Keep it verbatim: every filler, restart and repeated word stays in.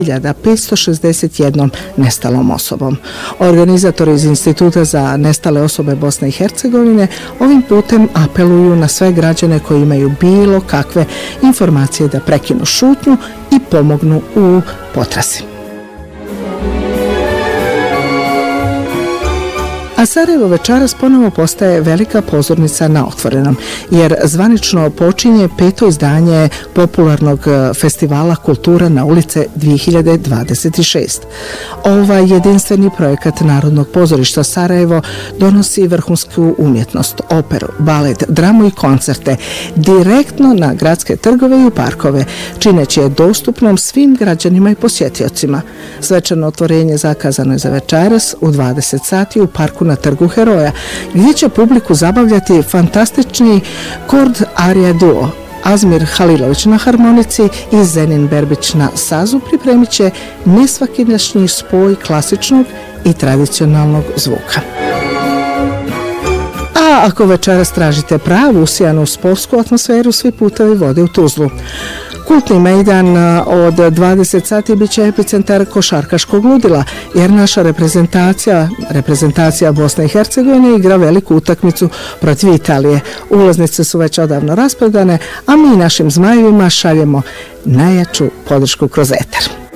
hiljada petsto šezdeset jednom nestalom osobom. Organizatori iz Instituta za nestale osobe Bosne i Hercegovine ovim putem apeluju na sve građane koji imaju bilo kakve informacije da prekinu šutnju i pomognu u potrazi. A Sarajevo večeras ponovo postaje velika pozornica na otvorenom, jer zvanično počinje peto izdanje popularnog festivala Kultura na ulice dvije hiljade dvadeset šest. Ovaj jedinstveni projekat Narodnog pozorišta Sarajevo donosi vrhunsku umjetnost, operu, balet, dramu i koncerte direktno na gradske trgove i u parkove, čineći je dostupnom svim građanima i posjetiocima. Svečano otvorenje zakazano je za večeras u dvadeset sati u parku na Trgu Heroja, gdje će publiku zabavljati fantastični Kord Arija duo. Azmir Halilović na harmonici i Zenin Berbić na sazu pripremit će nesvakidašnji spoj klasičnog i tradicionalnog zvuka. A ako večeras tražite pravu usijanu sportsku atmosferu, svi putovi vode u Tuzlu. Kultni mejdan od dvadeset sati bit će epicentar košarkaškog ludila, jer naša reprezentacija, reprezentacija Bosne i Hercegovine igra veliku utakmicu protiv Italije. Ulaznice su već odavno rasprodane, a mi našim zmajevima šaljemo najjaču podršku kroz eter.